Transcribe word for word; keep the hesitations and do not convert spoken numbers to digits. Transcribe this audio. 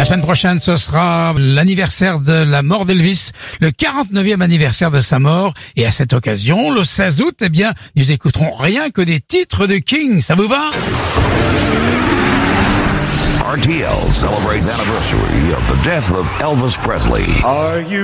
semaine prochaine, ce sera l'anniversaire de la mort d'Elvis, le quarante-neuvième anniversaire de sa mort. Et à cette occasion, le seize août, eh bien, nous écouterons rien que des titres de King. Ça vous va? R T L celebrates the anniversary of the death of Elvis Presley. Are you